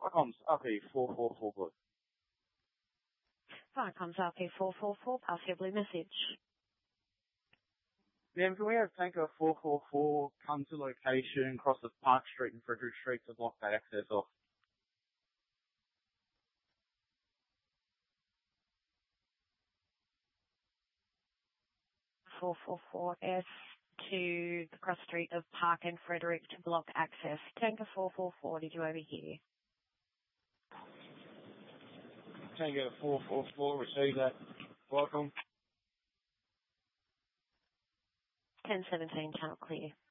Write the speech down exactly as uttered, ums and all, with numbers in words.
Viacom's R P four four four Blue. Viacom's R P four four four, pass your blue message. Ma'am, can we have tanker four four four come to location, cross the Park Street and Frederick Street to block that access off? four four four S to the cross street of Park and Frederick to block access. Tanker four four four, did you overhear? Tango four four four, receive that. Welcome. ten seventeen, channel clear.